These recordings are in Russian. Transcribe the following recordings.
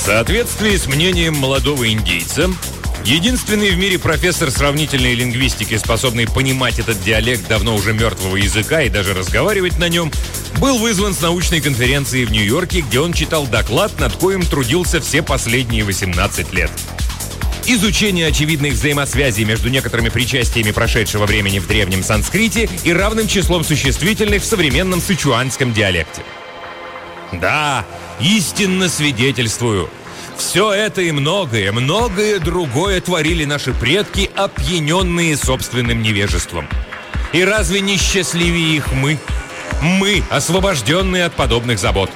В соответствии с мнением молодого индейца, единственный в мире профессор сравнительной лингвистики, способный понимать этот диалект давно уже мертвого языка и даже разговаривать на нем, был вызван с научной конференции в Нью-Йорке, где он читал доклад, над коим трудился все последние 18 лет. Изучение очевидных взаимосвязей между некоторыми причастиями прошедшего времени в древнем санскрите и равным числом существительных в современном сычуанском диалекте. Да, истинно свидетельствую. Все это и многое, многое другое творили наши предки, опьяненные собственным невежеством. И разве не счастливее их мы? Мы, освобожденные от подобных забот.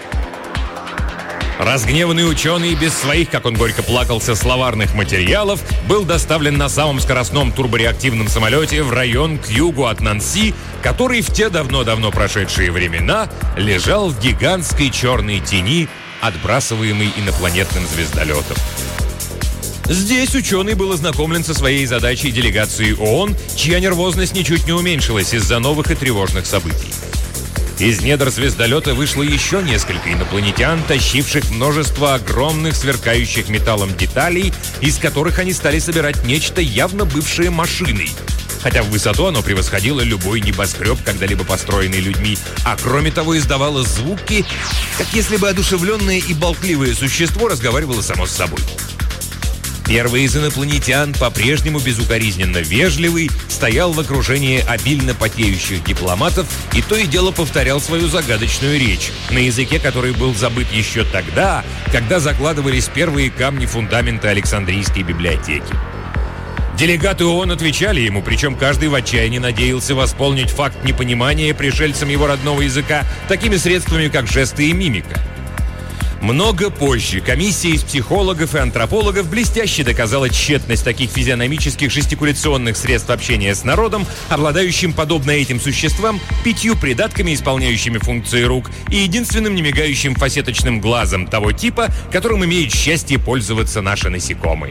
Разгневанный ученый без своих, как он горько плакался, словарных материалов, был доставлен на самом скоростном турбореактивном самолете в район к югу от Нанси, который в те давно-давно прошедшие времена лежал в гигантской черной тени, отбрасываемый инопланетным звездолетом. Здесь ученый был ознакомлен со своей задачей делегации ООН, чья нервозность ничуть не уменьшилась из-за новых и тревожных событий. Из недр звездолета вышло еще несколько инопланетян, тащивших множество огромных сверкающих металлом деталей, из которых они стали собирать нечто явно бывшее машиной. Хотя в высоту оно превосходило любой небоскреб, когда-либо построенный людьми, а кроме того издавало звуки, как если бы одушевленное и болтливое существо разговаривало само с собой. Первый из инопланетян, по-прежнему безукоризненно вежливый, стоял в окружении обильно потеющих дипломатов и то и дело повторял свою загадочную речь, на языке, который был забыт еще тогда, когда закладывались первые камни фундамента Александрийской библиотеки. Делегаты ООН отвечали ему, причем каждый в отчаянии надеялся восполнить факт непонимания пришельцам его родного языка такими средствами, как жесты и мимика. Много позже комиссия из психологов и антропологов блестяще доказала тщетность таких физиономических жестикуляционных средств общения с народом, обладающим, подобно этим существам, 5 придатками, исполняющими функции рук, и единственным немигающим фасеточным глазом того типа, которым имеют счастье пользоваться наши насекомые.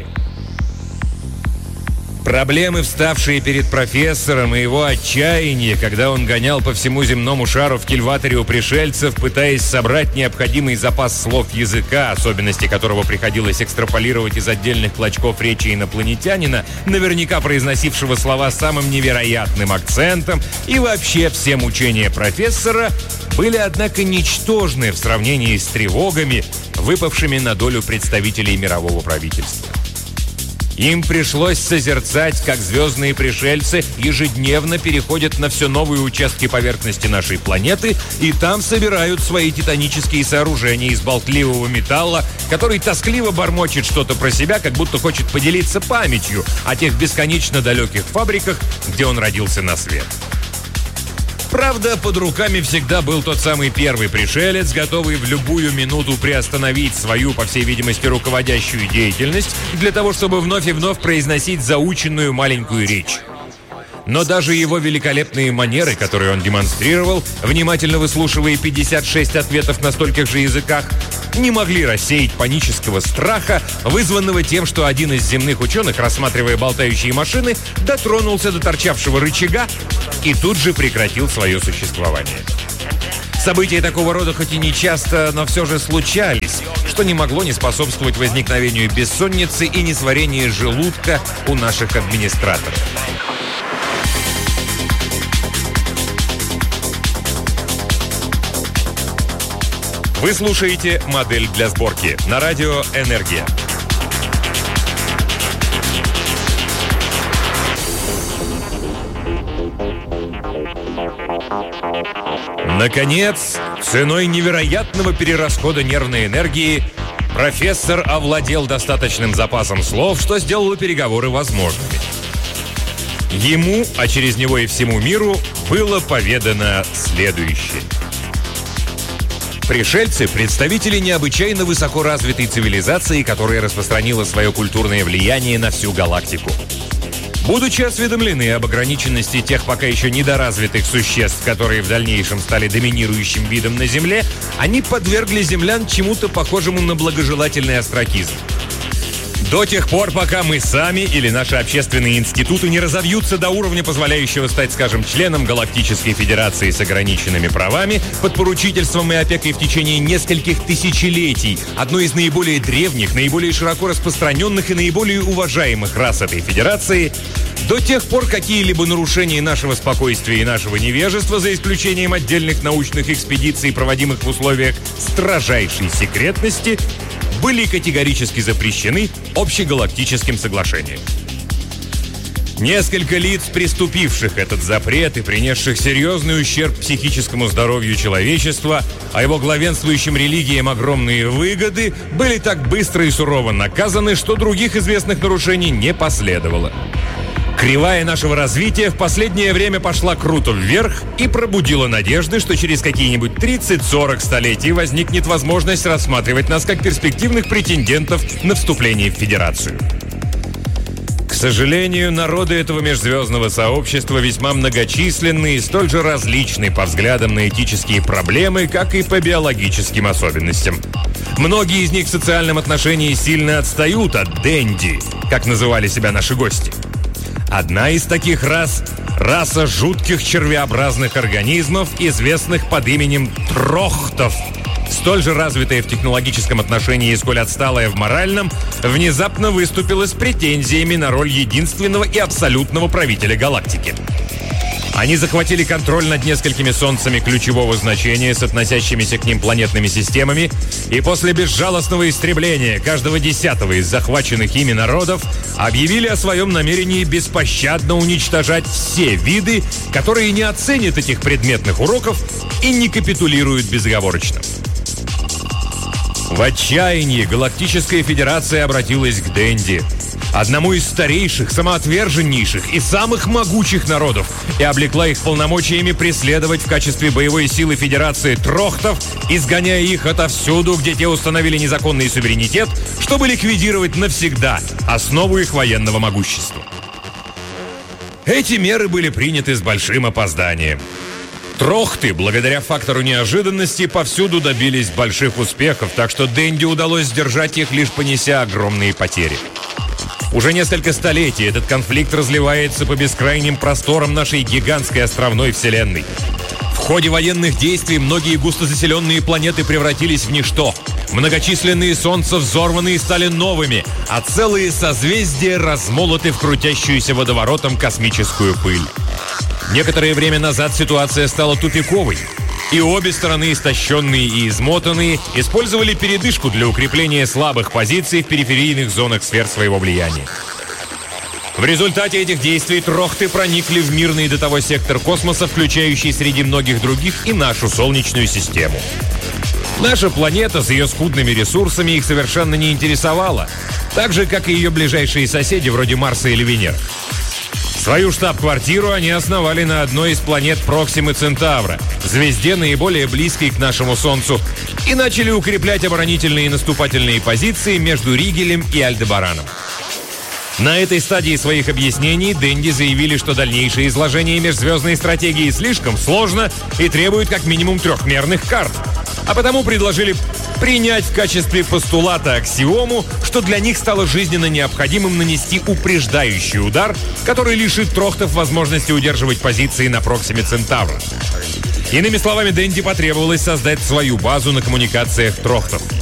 Проблемы, вставшие перед профессором, и его отчаяние, когда он гонял по всему земному шару в кильваторе у пришельцев, пытаясь собрать необходимый запас слов языка, особенности которого приходилось экстраполировать из отдельных клочков речи инопланетянина, наверняка произносившего слова самым невероятным акцентом, и вообще все мучения профессора были, однако, ничтожны в сравнении с тревогами, выпавшими на долю представителей мирового правительства. Им пришлось созерцать, как звездные пришельцы ежедневно переходят на все новые участки поверхности нашей планеты и там собирают свои титанические сооружения из болтливого металла, который тоскливо бормочет что-то про себя, как будто хочет поделиться памятью о тех бесконечно далеких фабриках, где он родился на свет. Правда, под руками всегда был тот самый первый пришелец, готовый в любую минуту приостановить свою, по всей видимости, руководящую деятельность для того, чтобы вновь и вновь произносить заученную маленькую речь. Но даже его великолепные манеры, которые он демонстрировал, внимательно выслушивая 56 ответов на стольких же языках, не могли рассеять панического страха, вызванного тем, что один из земных ученых, рассматривая болтающие машины, дотронулся до торчавшего рычага и тут же прекратил свое существование. События такого рода хоть и не часто, но все же случались, что не могло не способствовать возникновению бессонницы и несварению желудка у наших администраторов. Вы слушаете «Модель для сборки» на радио «Энергия». Наконец, ценой невероятного перерасхода нервной энергии, профессор овладел достаточным запасом слов, что сделало переговоры возможными. Ему, а через него и всему миру, было поведано следующее. Пришельцы – представители необычайно высоко развитой цивилизации, которая распространила свое культурное влияние на всю галактику. Будучи осведомлены об ограниченности тех пока еще недоразвитых существ, которые в дальнейшем стали доминирующим видом на Земле, они подвергли землян чему-то похожему на благожелательный остракизм. До тех пор, пока мы сами или наши общественные институты не разовьются до уровня, позволяющего стать, скажем, членом Галактической Федерации с ограниченными правами, под поручительством и опекой в течение нескольких тысячелетий, одной из наиболее древних, наиболее широко распространенных и наиболее уважаемых рас этой Федерации, до тех пор какие-либо нарушения нашего спокойствия и нашего невежества, за исключением отдельных научных экспедиций, проводимых в условиях строжайшей секретности, были категорически запрещены общегалактическим соглашением. Несколько лиц, приступивших этот запрет и принесших серьезный ущерб психическому здоровью человечества, а его главенствующим религиям огромные выгоды, были так быстро и сурово наказаны, что других известных нарушений не последовало. Кривая нашего развития в последнее время пошла круто вверх и пробудила надежды, что через какие-нибудь 30-40 столетий возникнет возможность рассматривать нас как перспективных претендентов на вступление в Федерацию. К сожалению, народы этого межзвездного сообщества весьма многочисленны и столь же различны по взглядам на этические проблемы, как и по биологическим особенностям. Многие из них в социальном отношении сильно отстают от денди, как называли себя наши гости. Одна из таких рас – раса жутких червеобразных организмов, известных под именем трохтов. Столь же развитая в технологическом отношении и сколь отсталая в моральном, внезапно выступила с претензиями на роль единственного и абсолютного правителя галактики. Они захватили контроль над несколькими солнцами ключевого значения с относящимися к ним планетными системами, и после безжалостного истребления каждого 10-го из захваченных ими народов объявили о своем намерении беспощадно уничтожать все виды, которые не оценят этих предметных уроков и не капитулируют безоговорочно. В отчаянии Галактическая Федерация обратилась к Денди, одному из старейших, самоотверженнейших и самых могучих народов, и облекла их полномочиями преследовать в качестве боевой силы Федерации трохтов, изгоняя их отовсюду, где те установили незаконный суверенитет, чтобы ликвидировать навсегда основу их военного могущества. Эти меры были приняты с большим опозданием. Трохты, благодаря фактору неожиданности, повсюду добились больших успехов, так что Денди удалось сдержать их, лишь понеся огромные потери. Уже несколько столетий этот конфликт разливается по бескрайним просторам нашей гигантской островной вселенной. В ходе военных действий многие густозаселенные планеты превратились в ничто. Многочисленные солнца взорваны и стали новыми, а целые созвездия размолоты в крутящуюся водоворотом космическую пыль. Некоторое время назад ситуация стала тупиковой, и обе стороны, истощенные и измотанные, использовали передышку для укрепления слабых позиций в периферийных зонах сфер своего влияния. В результате этих действий трохты проникли в мирный до того сектор космоса, включающий среди многих других и нашу Солнечную систему. Наша планета с ее скудными ресурсами их совершенно не интересовала, так же, как и ее ближайшие соседи вроде Марса или Венеры. Свою штаб-квартиру они основали на одной из планет Проксимы Центавра, звезде, наиболее близкой к нашему Солнцу, и начали укреплять оборонительные и наступательные позиции между Ригелем и Альдебараном. На этой стадии своих объяснений Денди заявили, что дальнейшее изложение межзвездной стратегии слишком сложно и требует как минимум трехмерных карт, а потому предложили принять в качестве постулата аксиому, что для них стало жизненно необходимым нанести упреждающий удар, который лишит трохтов возможности удерживать позиции на Проксиме Центавра. Иными словами, Денди потребовалось создать свою базу на коммуникациях трохтов.